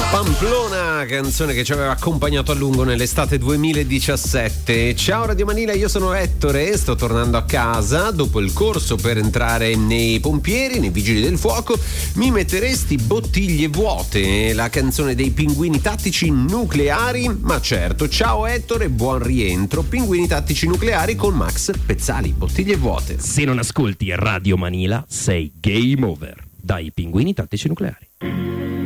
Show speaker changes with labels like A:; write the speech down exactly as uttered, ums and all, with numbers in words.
A: Pamplona, canzone che ci aveva accompagnato a lungo nell'estate duemiladiciassette. Ciao Radio Manila, io sono Ettore, sto tornando a casa dopo il corso per entrare nei pompieri, nei vigili del fuoco. Mi metteresti bottiglie vuote, la canzone dei Pinguini Tattici Nucleari? Ma certo, ciao Ettore, buon rientro. Pinguini Tattici Nucleari con Max Pezzali, bottiglie vuote.
B: Se non ascolti Radio Manila sei game over. Dai Pinguini Tattici Nucleari.